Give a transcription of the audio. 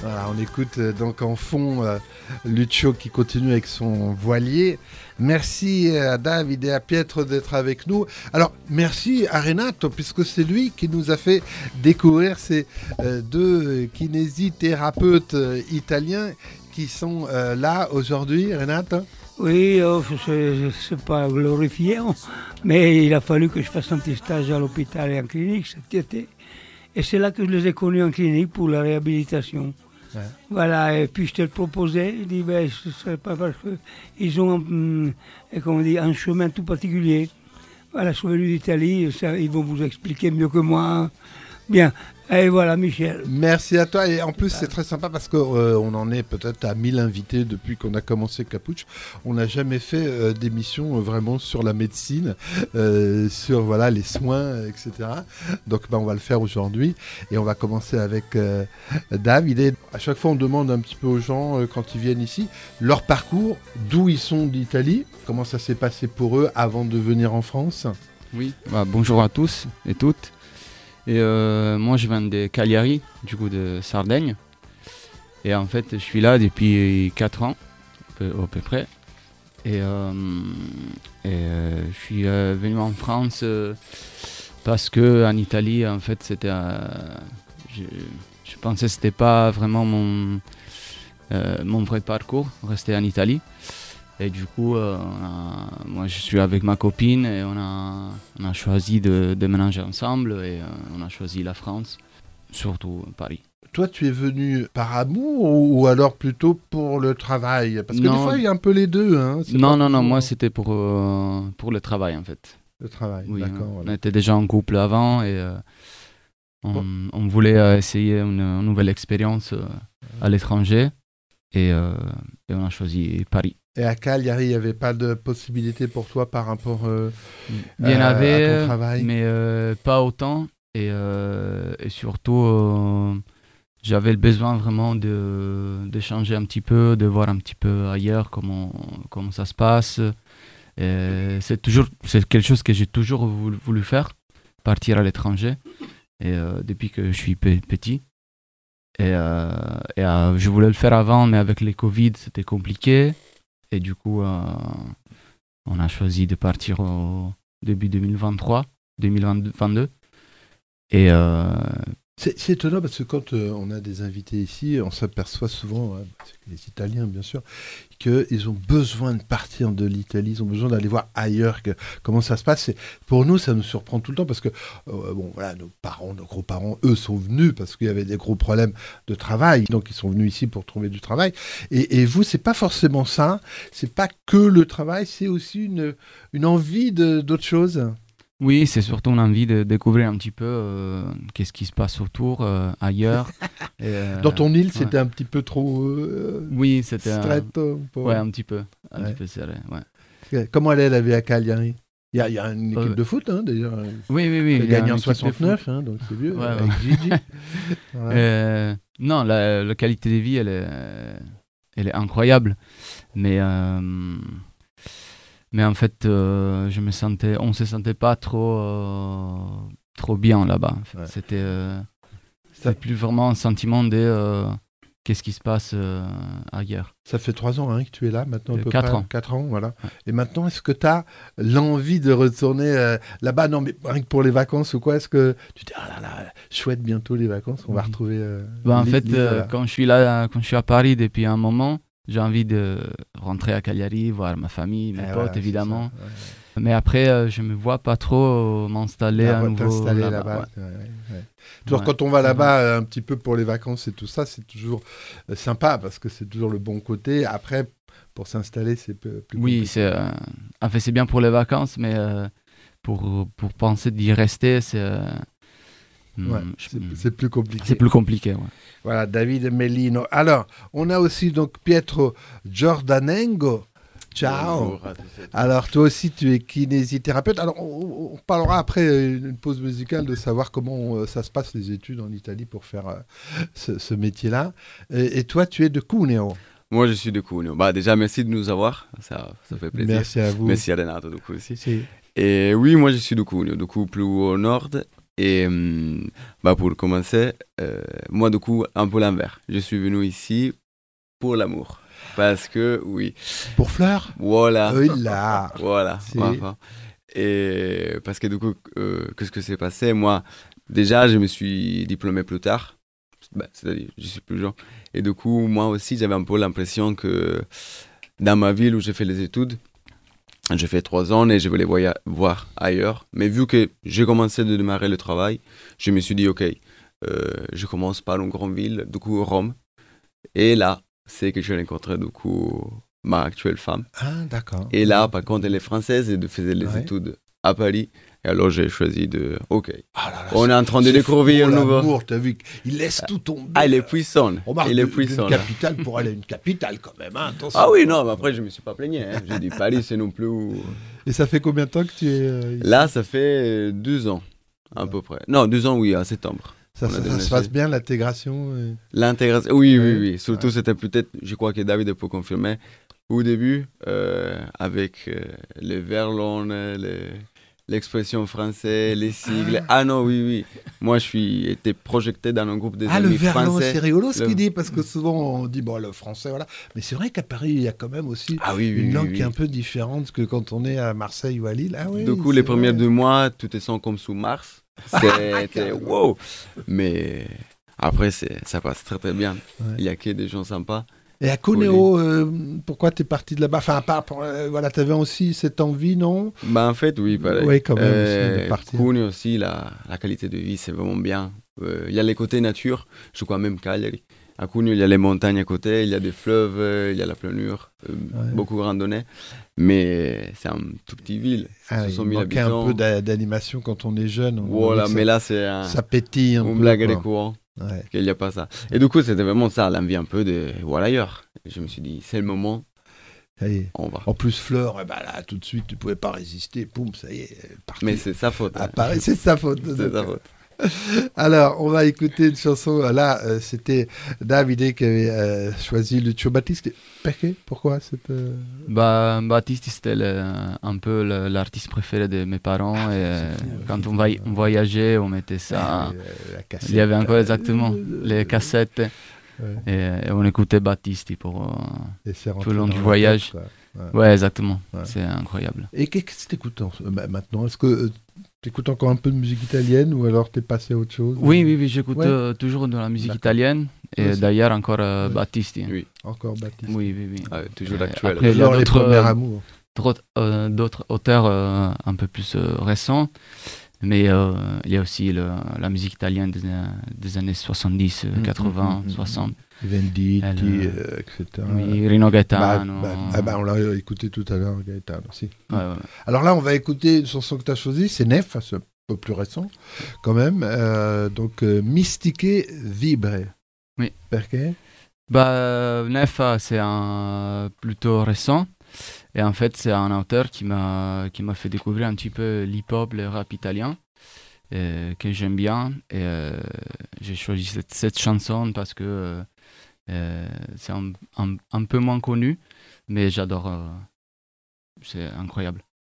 Voilà, on écoute donc en fond Lucio qui continue avec son voilier. Merci à David et à Pietro d'être avec nous. Alors, merci à Renato, puisque c'est lui qui nous a fait découvrir ces deux kinésithérapeutes italiens qui sont là aujourd'hui, Renato. Oui, c'est pas glorifiant, mais il a fallu que je fasse un petit stage à l'hôpital et en clinique cet été. Et c'est là que je les ai connus en clinique pour la réhabilitation. Ouais. Voilà, et puis je te le proposais, il dit, ben, ce serait pas parce qu'ils ont un chemin tout particulier. Voilà, je suis venu d'Italie, ils vont vous expliquer mieux que moi. Bien, et voilà Michel. Merci à toi, et en plus c'est très sympa parce qu'on en est peut-être à 1000 invités depuis qu'on a commencé Capuch. On n'a jamais fait d'émission vraiment sur la médecine, sur voilà, les soins, etc. Donc on va le faire aujourd'hui et on va commencer avec David. À chaque fois on demande un petit peu aux gens quand ils viennent ici, leur parcours, d'où ils sont d'Italie, comment ça s'est passé pour eux avant de venir en France. Oui, bonjour à tous et toutes. Et moi je viens de Cagliari, du coup de Sardaigne. Et en fait je suis là depuis 4 ans, à peu près. Et je suis venu en France parce qu'en Italie, en fait, c'était, je pensais que ce n'était pas vraiment mon vrai parcours, rester en Italie. Et du coup, moi je suis avec ma copine et on a choisi de déménager ensemble et on a choisi la France, surtout Paris. Toi, tu es venu par amour ou alors plutôt pour le travail? Parce que des fois, il y a un peu les deux. Hein. Non, moi c'était pour le travail en fait. Le travail, oui, d'accord. On était déjà en couple avant et on voulait essayer une nouvelle expérience à l'étranger et on a choisi Paris. Et à Cagliari, il n'y avait pas de possibilité pour toi par rapport il y en avait, à ton travail, mais pas autant. Et surtout, j'avais le besoin vraiment de changer un petit peu, de voir un petit peu ailleurs comment ça se passe. Et c'est quelque chose que j'ai toujours voulu faire, partir à l'étranger, et depuis que je suis petit. Et je voulais le faire avant, mais avec les Covid, c'était compliqué. Et du coup, on a choisi de partir au début 2022. Et c'est étonnant parce que quand on a des invités ici, on s'aperçoit souvent, les Italiens bien sûr, qu'ils ont besoin de partir de l'Italie, ils ont besoin d'aller voir ailleurs comment ça se passe. Et pour nous, ça nous surprend tout le temps parce que voilà, nos parents, nos gros-parents, eux sont venus parce qu'il y avait des gros problèmes de travail, donc ils sont venus ici pour trouver du travail. Et vous, c'est pas forcément ça, c'est pas que le travail, c'est aussi une envie d'autre chose. Oui, c'est surtout une envie de découvrir un petit peu qu'est-ce qui se passe autour, ailleurs. Dans ton île, c'était un petit peu trop oui, c'était straight, ouais, un petit peu serré. Ouais. Comment elle est la vie à Cagliari? Il y a une équipe de foot, hein, d'ailleurs. Oui. Elle a gagné en 69, hein, donc c'est vieux, avec Gigi. Ouais. Non, la qualité de vie, elle est incroyable. Mais en fait, on se sentait pas trop bien là-bas. Ouais. C'était plus vraiment un sentiment de qu'est-ce qui se passe ailleurs. Ça fait 3 ans que tu es là maintenant, à peu 4 près. ans. 4 ans, voilà. Ouais. Et maintenant, est-ce que tu as l'envie de retourner là-bas? Non, mais rien que pour les vacances ou quoi, est-ce que tu te dis, ah là là, chouette, bientôt les vacances, on va retrouver... en fait, quand je suis à Paris depuis un moment, j'ai envie de rentrer à Cagliari, voir ma famille, mes potes, voilà, évidemment. Ça, ouais. Mais après, je ne me vois pas trop m'installer à nouveau là-bas. Ouais. Toujours quand on va là-bas un petit peu pour les vacances et tout ça, c'est toujours sympa parce que c'est toujours le bon côté. Après, pour s'installer, c'est plus compliqué. Oui, en fait, c'est bien pour les vacances, mais pour penser d'y rester, c'est plus compliqué. C'est plus compliqué, ouais. Voilà, David Mellino. Alors, on a aussi donc Pietro Giordanengo. Ciao. Alors, toi aussi, tu es kinésithérapeute. Alors, on parlera après une pause musicale de savoir comment ça se passe les études en Italie pour faire ce métier-là. Et toi, tu es de Cuneo. Moi, je suis de Cuneo. Déjà, merci de nous avoir. Ça fait plaisir. Merci à vous. Merci à Renato, du coup, aussi. Si. Et oui, moi, je suis de Cuneo, du coup, plus au nord. Et pour commencer, moi, du coup, un peu l'envers. Je suis venu ici pour l'amour. Parce que, oui. Pour Fleur? Voilà. Oui, là. Voilà. Enfin. Et parce que, du coup, qu'est-ce que s'est passé? Moi, déjà, je me suis diplômé plus tard. C'est-à-dire, je suis plus jeune. Et du coup, moi aussi, j'avais un peu l'impression que dans ma ville où j'ai fait les études, j'ai fait 3 ans et je voulais voir ailleurs. Mais vu que j'ai commencé de démarrer le travail, je me suis dit, OK, je commence par une grande ville, du coup Rome. Et là, c'est que j'ai rencontré du coup ma actuelle femme. Ah, d'accord. Et là, par contre, elle est française et faisait les études à Paris. Et alors, j'ai choisi de... OK. Ah là là, on est en train de découvrir un nouveau... L'amour, t'as vu, il laisse tout tomber. Ah, il est puissant. Il est puissant. Une capitale pour aller à une capitale quand même, hein, attention. Ah oui, non, mais après, je ne me suis pas plaigné. Hein. J'ai dit Paris, c'est non plus... Et ça fait combien de temps que tu es ici? Là, ça fait 2 ans, à peu près. Non, 2 ans, oui, en septembre. Ça se passe bien, l'intégration L'intégration, oui. Surtout, c'était peut-être, je crois que David peut confirmer, au début, avec les verlons, l'expression française, les sigles. Ah non, oui. Moi, je suis été projeté dans un groupe des amis français. Ah, le verlan, c'est rigolo ce qu'il dit, parce que souvent, on dit, bon, le français, voilà. Mais c'est vrai qu'à Paris, il y a quand même aussi une langue qui est un peu différente que quand on est à Marseille ou à Lille. Ah, oui, du coup, les premiers 2 mois, tout est sans comme sous Mars. C'était wow. Mais après, ça passe très très bien. Il y a que des gens sympas. Et à Cuneo, pourquoi tu es parti de là-bas? Enfin, à part, voilà, tu avais aussi cette envie, non? En fait, oui, pareil. Oui, quand même, aussi, de partir. Cuneo aussi, la qualité de vie, c'est vraiment bien. Il y a les côtés nature, je crois même Cagliari. À Cuneo, il y a les montagnes à côté, il y a des fleuves, il y a la planure, beaucoup de randonnées. Mais c'est un tout petit ville. Il manquait un peu d'animation quand on est jeune. Voilà, mais là, c'est ça pétille un peu. Blague des courants. Qu'il n'y a pas ça. Et du coup, c'était vraiment ça, l'envie un peu de voilà ailleurs. Et je me suis dit, c'est le moment. Ça y est. On va. En plus, Fleur, là, tout de suite, tu ne pouvais pas résister. Poum, ça y est. Mais c'est sa faute. À Paris, c'est sa faute. C'est sa faute. Alors, on va écouter une chanson. Là, c'était Davide qui avait choisi Lucio Battisti. Pourquoi cette... Battisti, c'était un peu l'artiste préféré de mes parents. Et quand on voyageait, on mettait ça. Il y avait encore exactement les cassettes. Et on écoutait Battisti pour tout le long du voyage. Ouais, exactement. C'est incroyable. Et qu'est-ce que tu écoutes maintenant? Est-ce que tu écoutes encore un peu de musique italienne ou alors tu es passé à autre chose? Oui, j'écoute toujours de la musique italienne. Et d'ailleurs, encore Battisti. Oui, encore Battisti. Oui. toujours d'actuel. Après, il y a d'autres auteurs un peu plus récents. Mais il y a aussi la musique italienne des années 70, 80, 60. Venditti, etc. Oui, Rino Gaetano. On l'a écouté tout à l'heure, Gaetano aussi. Ouais. Alors là, on va écouter une chanson que tu as choisie, c'est Nef, c'est un peu plus récent quand même. Donc, Mystique Vibre. Oui. Pourquoi? Nef, c'est plutôt récent. Et en fait, c'est un auteur qui m'a fait découvrir un petit peu l'hip-hop, le rap italien, que j'aime bien. Et j'ai choisi cette chanson parce que c'est un peu moins connu, mais j'adore. C'est incroyable.